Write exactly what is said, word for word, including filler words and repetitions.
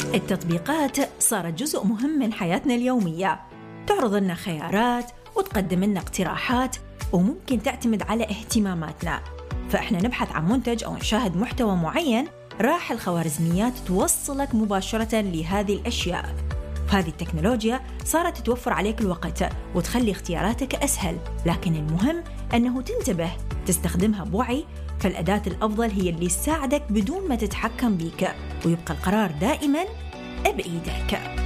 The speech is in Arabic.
التطبيقات صارت جزء مهم من حياتنا اليومية، تعرض لنا خيارات وتقدم لنا اقتراحات وممكن تعتمد على اهتماماتنا. فإحنا نبحث عن منتج أو نشاهد محتوى معين، راح الخوارزميات توصلك مباشرة لهذه الأشياء. هذه التكنولوجيا صارت توفر عليك الوقت وتخلي اختياراتك أسهل، لكن المهم أنه تنتبه تستخدمها بوعي. فالأداة الأفضل هي اللي تساعدك بدون ما تتحكم بيك، ويبقى القرار دائماً بإيدك.